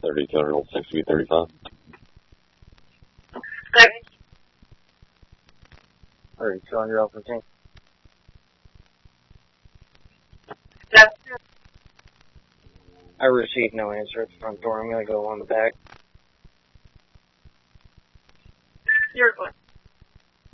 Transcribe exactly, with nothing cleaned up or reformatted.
thirty-two hundred old six B thirty-five. thirty-two hundred old fifteen. I received no answer at the front door. I'm going to go on the back. You're good.